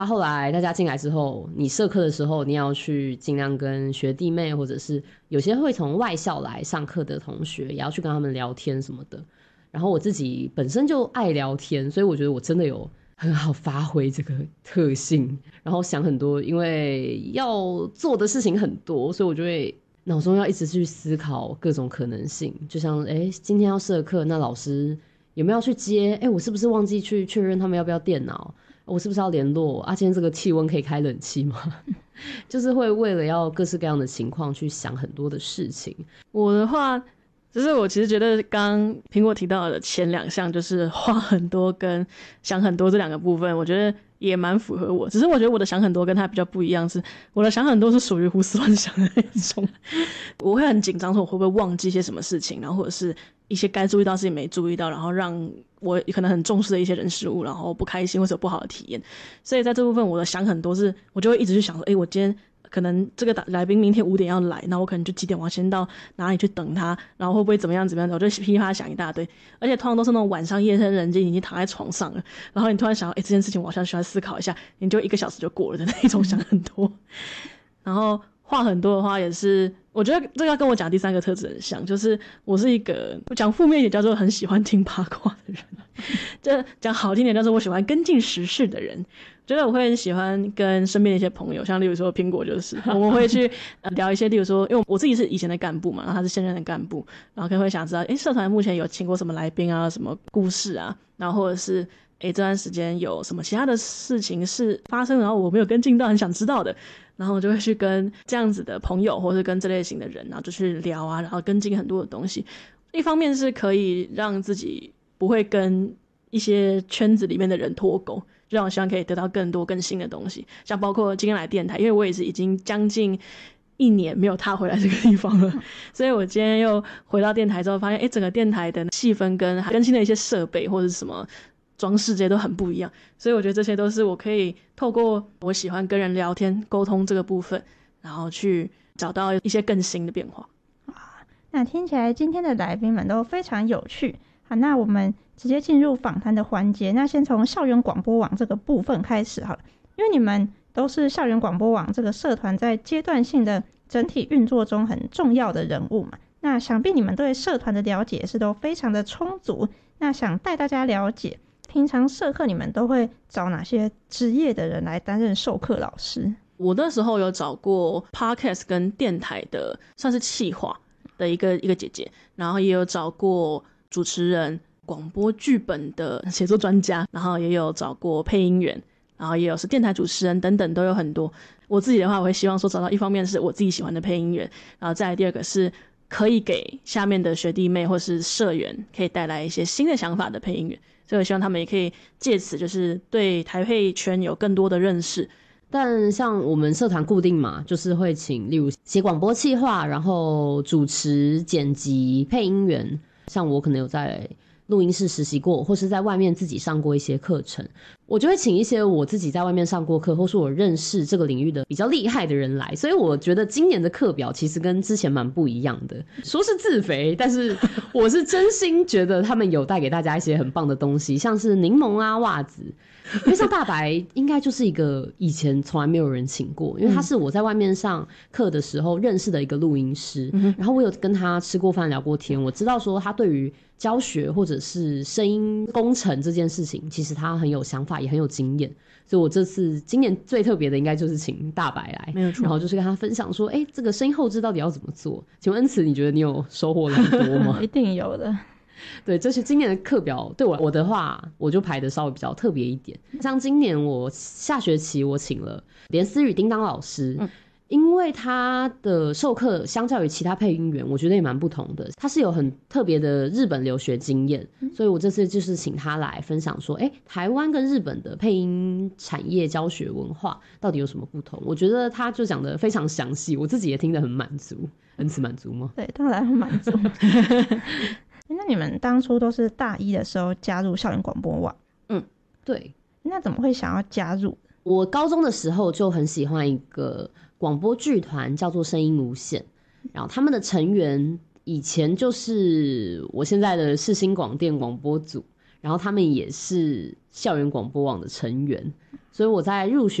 后来大家进来之后，你社课的时候，你要去尽量跟学弟妹，或者是有些会从外校来上课的同学，也要去跟他们聊天什么的。然后我自己本身就爱聊天，所以我觉得我真的有很好发挥这个特性，然后想很多，因为要做的事情很多，所以我就会脑中要一直去思考各种可能性。就像今天要社课，那老师有没有要去接？我是不是忘记去确认他们要不要电脑？我是不是要联络啊？今天这个气温可以开冷气吗？就是会为了要各式各样的情况去想很多的事情。 我的话，就是我其实觉得刚苹果提到的前2项，就是话很多跟想很多这2个部分，我觉得也蛮符合我。只是我觉得我的想很多跟他比较不一样，是我的想很多是属于胡思乱想的那种。我会很紧张，说我会不会忘记一些什么事情，然后或者是一些该注意到事情没注意到，然后让我可能很重视的一些人事物，然后不开心或者有不好的体验。所以在这部分我的想很多是，我就会一直去想说，我今天可能这个来宾明天5点要来，那我可能就几点我要先到哪里去等他，然后会不会怎么样怎么样，我就噼啪想一大堆。而且通常都是那种晚上夜深人静，已经躺在床上了，然后你突然想到这件事情我好像需要思考一下，你就1个小时就过了的那种想很多。然后话很多的话也是，我觉得这个要跟我讲第3个特质很像，就是我是一个讲负面一点叫做很喜欢听八卦的人，就讲好听点叫做我喜欢跟进时事的人。觉得我会很喜欢跟身边的一些朋友，像例如说苹果就是我们会去聊一些，例如说因为我自己是以前的干部嘛，然后他是现任的干部，然后可能会想知道社团目前有请过什么来宾啊，什么故事啊，然后或者是这段时间有什么其他的事情是发生，然后我没有跟进到很想知道的，然后我就会去跟这样子的朋友或是跟这类型的人，然后就去聊啊，然后跟进很多的东西。一方面是可以让自己不会跟一些圈子里面的人脱钩，就让我希望可以得到更多更新的东西，像包括今天来电台，因为我也是已经将近1年没有踏回来这个地方了，所以我今天又回到电台之后发现整个电台的气氛跟更新的一些设备或者是什么装饰这些都很不一样，所以我觉得这些都是我可以透过我喜欢跟人聊天沟通这个部分，然后去找到一些更新的变化。 那听起来今天的来宾们都非常有趣。好，那我们直接进入访谈的环节。那先从校园广播网这个部分开始好了，因为你们都是校园广播网这个社团在阶段性的整体运作中很重要的人物嘛。那想必你们对社团的了解是都非常的充足。那想带大家了解，平常社课你们都会找哪些职业的人来担任授课老师？ 我那时候有找过 podcast 跟电台的算是企划的一个姐姐，然后也有找过主持人、广播剧本的写作专家，然后也有找过配音员，然后也有是电台主持人等等，都有很多。我自己的话，我会希望说找到一方面是我自己喜欢的配音员，然后再来第2个是可以给下面的学弟妹或是社员可以带来一些新的想法的配音员，所以我希望他们也可以借此就是对台配圈有更多的认识。 但像我们社团固定嘛，就是会请例如写广播企划，然后主持、剪辑、配音员。像我可能有在录音室实习过，或是在外面自己上过一些课程，我就会请一些我自己在外面上过课，或是我认识这个领域的比较厉害的人来。所以我觉得今年的课表其实跟之前蛮不一样的，说是自肥，但是我是真心觉得他们有带给大家一些很棒的东西，像是柠檬啊、袜子。因为像大白应该就是一个以前从来没有人请过，因为他是我在外面上课的时候认识的一个录音师，然后我有跟他吃过饭聊过天，我知道说他对于教学或者是声音工程这件事情其实他很有想法也很有经验，所以我这次今年最特别的应该就是请大白来， 没有错， 然后就是跟他分享说这个声音后制到底要怎么做。请问恩慈你觉得你有收获很多吗？ 一定有的。 对，这是今年的课表对我的话，我就排的稍微比较特别一点。像今年我下学期我请了连思雨叮当老师，因为他的授课相较于其他配音员，我觉得也蛮不同的。他是有很特别的日本留学经验，所以我这次就是请他来分享说，台湾跟日本的配音产业教学文化到底有什么不同？我觉得他就讲得非常详细，我自己也听得很满足。恩慈满足吗？ 对，当然很满足。那你们当初都是大一的时候加入校园广播网？ 对。 那怎么会想要加入？ 我高中的时候就很喜欢一个广播剧团，叫做声音无限，然后他们的成员以前就是我现在的世新广电广播组， 然后他们也是校园广播网的成员，所以我在入学